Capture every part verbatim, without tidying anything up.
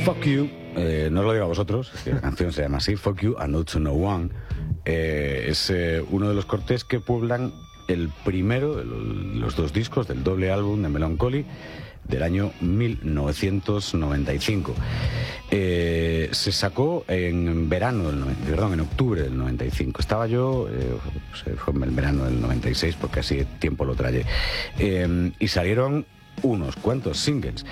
Fuck You, eh, no os lo digo a vosotros, es que la canción se llama así, Fuck You, A Note to No One, eh, es eh, uno de los cortes que pueblan el primero de los dos discos del doble álbum de Melancholy del año mil novecientos noventa y cinco. Eh, se sacó en verano del perdón, en octubre del noventa y cinco. Estaba yo, eh, fue en el verano del noventa y seis porque así tiempo lo traje. Eh, y salieron unos cuantos singles,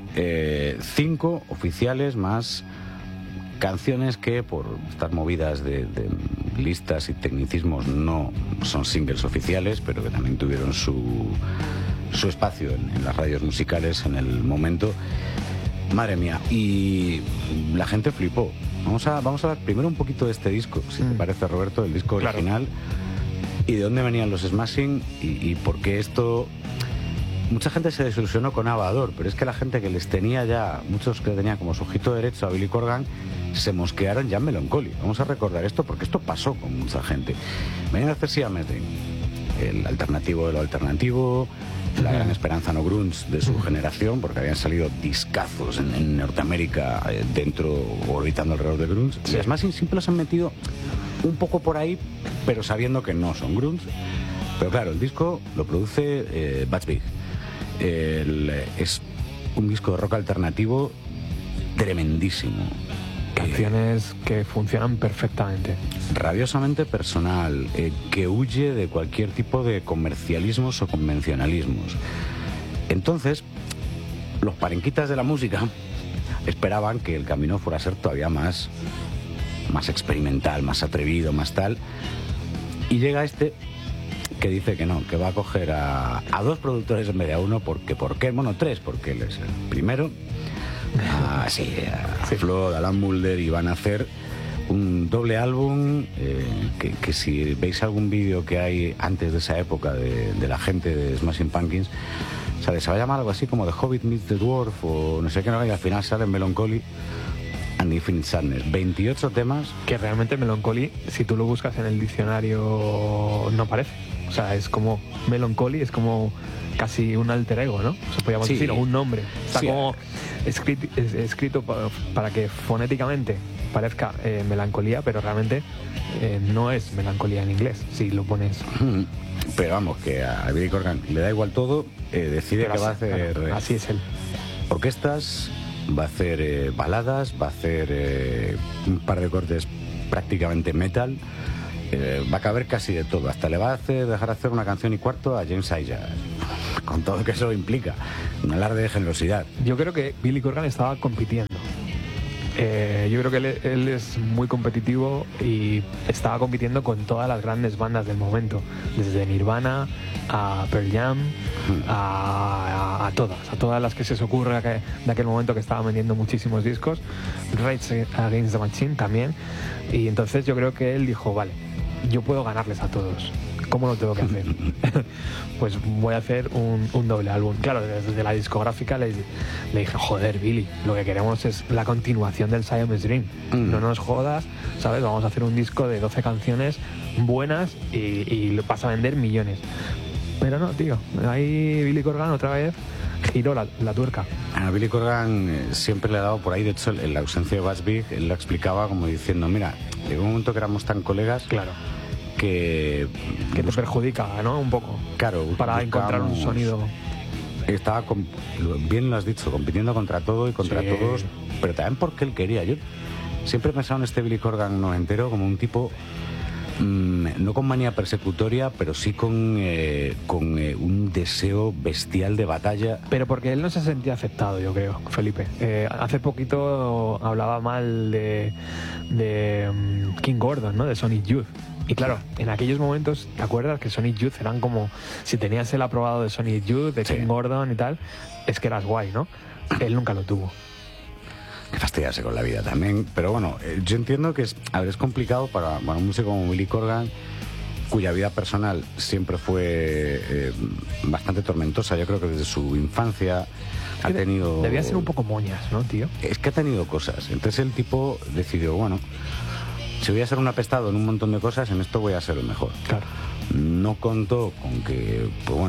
eh, cinco oficiales más canciones que por estar movidas de, de listas y tecnicismos no son singles oficiales, pero que también tuvieron su, su espacio en, en las radios musicales en el momento. Madre mía, y la gente flipó. Vamos a, vamos a ver primero un poquito de este disco, si mm. te parece, Roberto, el disco claro. original, y de dónde venían los Smashing y, y por qué esto... Mucha gente se desilusionó con Avador, pero es que la gente que les tenía ya, muchos que tenían como su ojito derecho a Billy Corgan, se mosquearon ya en Melancholy. Vamos a recordar esto porque esto pasó con mucha gente. Venían a hacer siamente el alternativo de lo alternativo, la gran esperanza no grunge de su generación, porque habían salido discazos en, en Norteamérica, eh, dentro, orbitando alrededor de grunge. Sí. Y es más, siempre los han metido un poco por ahí, pero sabiendo que no son grunge. Pero claro, el disco lo produce eh, Butch Vig. El, es un disco de rock alternativo tremendísimo. Canciones eh, que funcionan perfectamente. Rabiosamente personal, eh, que huye de cualquier tipo de comercialismos o convencionalismos. Entonces, los parenquitas de la música esperaban que el camino fuera a ser todavía más, más experimental, más atrevido, más tal. Y llega este que dice que no, que va a coger a, a dos productores en vez de a uno, porque, ¿por qué? Bueno, tres, porque él es el primero, a, sí, a sí. Flood, a Alan Mulder, y van a hacer un doble álbum, eh, que, que si veis algún vídeo que hay antes de esa época de, de la gente de Smashing Pumpkins, ¿sabes? Se va a llamar algo así como The Hobbit Meets the Dwarf, o no sé qué, no, y al final sale en Melancholy and Infinite Sadness, veintiocho temas. Que realmente Melancholy, si tú lo buscas en el diccionario, no aparece. O sea, es como Melancholy, es como casi un alter ego, ¿no? O sea, podríamos sí. decir, o un nombre. Está sí. como escrito, es, escrito para, para que fonéticamente parezca eh, melancolía, pero realmente eh, no es melancolía en inglés, si lo pones. Pero vamos, que a Billy Corgan le da igual todo, eh, decide pero que así, va a hacer... Claro, así es él. Orquestas, va a hacer eh, baladas, va a hacer eh, un par de cortes prácticamente metal. Eh, va a caber casi de todo, hasta le va a hacer dejar hacer una canción y cuarto a James Aya, con todo lo que eso implica, un alarde de generosidad. Yo creo que Billy Corgan estaba compitiendo. Eh, yo creo que él, él es muy competitivo y estaba compitiendo con todas las grandes bandas del momento, desde Nirvana a Pearl Jam, a, a, a todas, a todas las que se os ocurra que, de aquel momento, que estaban vendiendo muchísimos discos. Rage Against the Machine también. Y entonces yo creo que él dijo, vale, yo puedo ganarles a todos. ¿Cómo lo tengo que hacer? Pues voy a hacer un, un doble álbum. Claro, desde la discográfica le, le dije, joder, Billy, lo que queremos es la continuación del Siamese Dream. Mm. No nos jodas, ¿sabes? Vamos a hacer un disco de doce canciones buenas y, y vas a vender millones. Pero no, tío, ahí Billy Corgan otra vez giró la, la tuerca. A Billy Corgan eh, siempre le ha dado por ahí, de hecho, en la ausencia de Butch Vig, él lo explicaba como diciendo, mira, llegó un momento que éramos tan colegas, claro, que que te perjudica, ¿no? Un poco. Claro, para encontrar un sonido. Estaba, bien lo has dicho, compitiendo contra todo y contra sí. todos, pero también porque él quería. Yo siempre he pensado en este Billy Corgan noventero como un tipo, mmm, no con manía persecutoria, pero sí con, eh, con eh, un deseo bestial de batalla. Pero porque él no se sentía aceptado, yo creo, Felipe. Eh, hace poquito hablaba mal de, de um, King Gordon, ¿no? De Sonic Youth. Y claro, en aquellos momentos, ¿te acuerdas que Sonic Youth eran como, si tenías el aprobado de Sonic Youth, de King sí. Gordon y tal, es que eras guay, ¿no? Él nunca lo tuvo. Que fastidiarse con la vida también. Pero bueno, eh, yo entiendo que es, a ver, es complicado para, para un músico como Billy Corgan, cuya vida personal siempre fue eh, bastante tormentosa. Yo creo que desde su infancia ha tenido... Debía ser un poco moñas, ¿no, tío? Es que ha tenido cosas. Entonces el tipo decidió, bueno, si voy a ser un apestado en un montón de cosas, en esto voy a ser el mejor. Claro. No contó con que, pues bueno,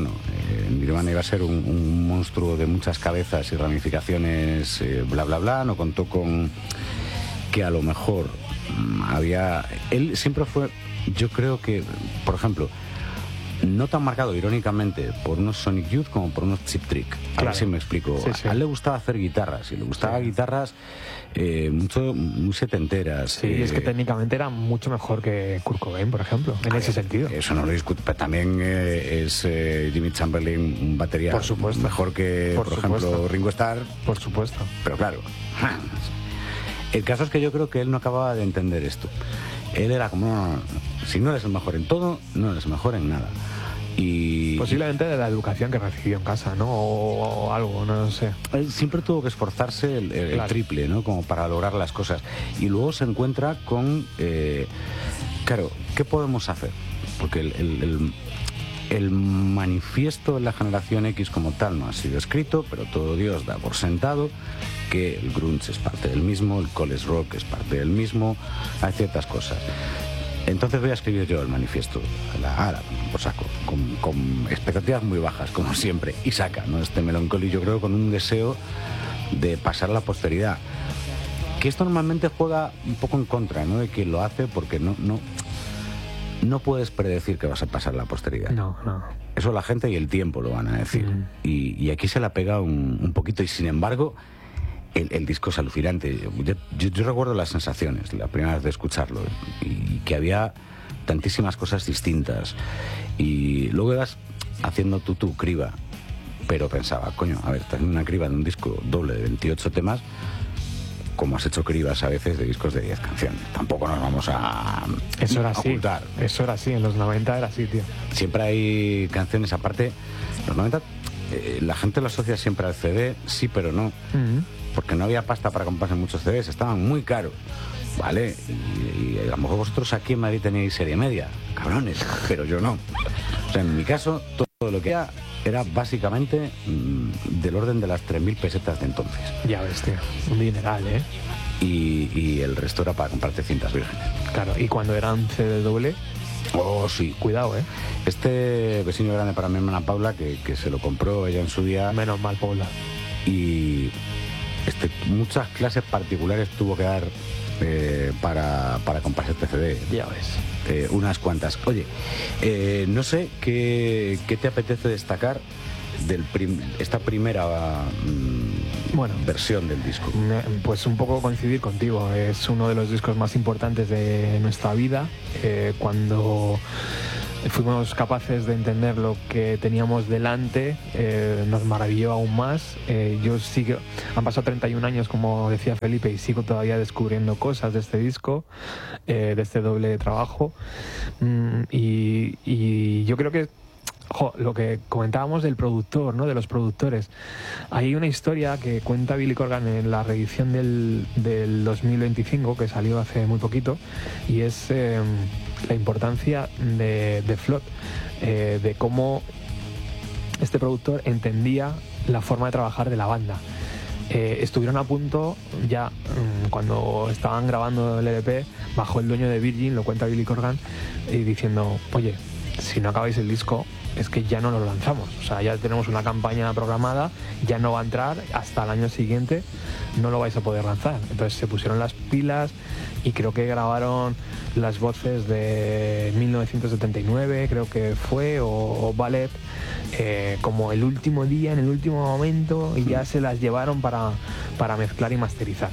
Eh, Nirvana iba a ser un, un monstruo de muchas cabezas y ramificaciones, eh, bla, bla, bla. No contó con que a lo mejor mmm, había... Él siempre fue, yo creo que, por ejemplo, no tan marcado irónicamente por unos Sonic Youth como por unos Cheap Trick. A ver si me explico. Sí, sí. A él le gustaba hacer guitarras y le gustaba sí. guitarras eh, mucho, muy setenteras. Sí, eh, es que técnicamente era mucho mejor que Kurt Cobain, por ejemplo, en ese ver, sentido. Eso no lo discuto, pero también eh, es eh, Jimmy Chamberlain un batería por supuesto. mejor que, por, por ejemplo, Ringo Starr. Por supuesto. Pero claro, el caso es que yo creo que él no acababa de entender esto. Él era como, no, no, no, si no eres el mejor en todo, no eres el mejor en nada. Y posiblemente de la educación que recibió en casa, ¿no? O, o algo, no lo sé. Él siempre tuvo que esforzarse el, el, claro. el triple, ¿no? Como para lograr las cosas. Y luego se encuentra con, eh, claro, ¿qué podemos hacer? Porque el, el, el, el manifiesto de la generación X como tal no ha sido escrito, pero todo Dios da por sentado que el grunge es parte del mismo, el college rock es parte del mismo, hay ciertas cosas. Entonces voy a escribir yo el manifiesto, la ala, por saco, con, con expectativas muy bajas, como siempre, y saca, ¿no? Este Melancholy, yo creo, con un deseo de pasar a la posteridad. Que esto normalmente juega un poco en contra, ¿no? De quien lo hace, porque no, no, no puedes predecir que vas a pasar a la posteridad. No, no. Eso la gente y el tiempo lo van a decir. Mm. Y, y aquí se la pega un, un poquito, y sin embargo... El, el disco es alucinante. Yo, yo, yo recuerdo las sensaciones, la primera vez de escucharlo, y que había tantísimas cosas distintas. Y luego ibas haciendo tú tu criba, pero pensaba, coño, a ver, estás haciendo una criba de un disco doble de veintiocho temas, como has hecho cribas a veces de discos de diez canciones. Tampoco nos vamos a, eso era a ocultar. Así. Eso era así, en los noventa era así, tío. Siempre hay canciones, aparte, los noventa, eh, la gente lo asocia siempre al C D, sí, pero no. Uh-huh. Porque no había pasta para comprarse muchos C Ds, estaban muy caros, ¿vale? Y, y a lo mejor vosotros aquí en Madrid teníais serie media, cabrones, pero yo no. O sea, en mi caso, todo lo que era, era básicamente mmm, del orden de las tres mil pesetas de entonces. Ya ves, tío, un dineral, ¿eh? Y, y el resto era para comprarte cintas vírgenes. Claro, y cuando eran C D doble... Oh, sí. Cuidado, ¿eh? Este vecino grande para mi hermana Paula, que, que se lo compró ella en su día... Menos mal, Paula. Y... Este, muchas clases particulares tuvo que dar eh, para, para comprarse este C D. Ya ves. Eh, unas cuantas. Oye, eh, no sé qué, qué te apetece destacar de prim, esta primera mmm, bueno, versión del disco. Pues un poco coincidir contigo. Es uno de los discos más importantes de nuestra vida. Eh, cuando... fuimos capaces de entender lo que teníamos delante, eh, nos maravilló aún más. Eh, yo sigo, han pasado treinta y un años, como decía Felipe, y sigo todavía descubriendo cosas de este disco, eh, de este doble trabajo. Mm, y, y yo creo que Jo, lo que comentábamos del productor, ¿no? De los productores. Hay una historia que cuenta Billy Corgan en la reedición del, del dos mil veinticinco, que salió hace muy poquito, y es eh, la importancia de, de Flood, eh, de cómo este productor entendía la forma de trabajar de la banda. Eh, estuvieron a punto ya mmm, cuando estaban grabando el L P, bajó el dueño de Virgin, lo cuenta Billy Corgan, y diciendo, oye, si no acabáis el disco, es que ya no lo lanzamos, o sea, ya tenemos una campaña programada, ya no va a entrar hasta el año siguiente, no lo vais a poder lanzar. Entonces se pusieron las pilas y creo que grabaron las voces de mil novecientos setenta y nueve, creo que fue, o, o Ballet, eh, como el último día, en el último momento, y ya se las llevaron para, para mezclar y masterizar.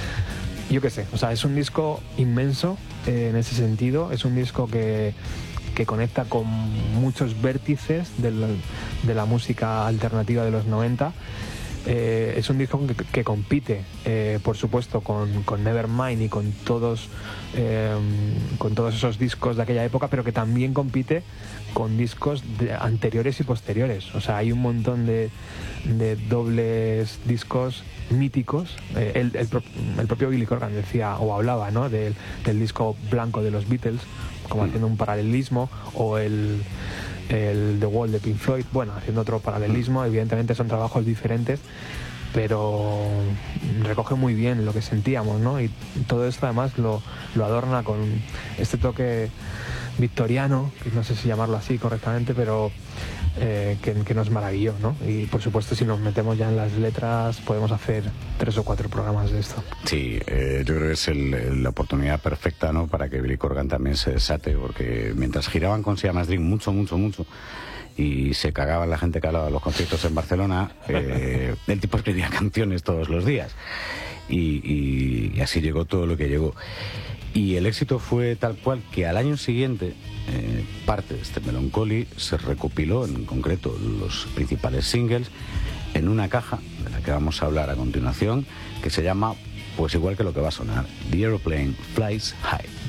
Yo qué sé, o sea, es un disco inmenso eh, en ese sentido, es un disco que que conecta con muchos vértices de la, de la música alternativa de los noventa. Eh, es un disco que, que compite, eh, por supuesto, con, con Nevermind y con todos, eh, con todos esos discos de aquella época, pero que también compite con discos de anteriores y posteriores. O sea, hay un montón de, de dobles discos míticos. Eh, el, el, el propio Billy Corgan decía, o hablaba, ¿no?, del, del disco blanco de los Beatles, como haciendo un paralelismo, o el, el The Wall de Pink Floyd, bueno, haciendo otro paralelismo. Evidentemente son trabajos diferentes, pero recoge muy bien lo que sentíamos, ¿no? Y todo esto además lo, lo adorna con este toque victoriano, que no sé si llamarlo así correctamente, pero eh, que, que nos maravilló, ¿no? Y por supuesto, si nos metemos ya en las letras, podemos hacer tres o cuatro programas de esto. Sí, eh, yo creo que es el, la oportunidad perfecta, ¿no?, para que Billy Corgan también se desate, porque mientras giraban con Siamese Dream mucho, mucho, mucho, y se cagaba la gente que hablaba de los conciertos en Barcelona, eh, el tipo escribía canciones todos los días. Y, y, y así llegó todo lo que llegó. Y el éxito fue tal cual que al año siguiente eh, parte de este Melancholy se recopiló, en concreto los principales singles, en una caja de la que vamos a hablar a continuación, que se llama, pues igual que lo que va a sonar, The Aeroplane Flies High.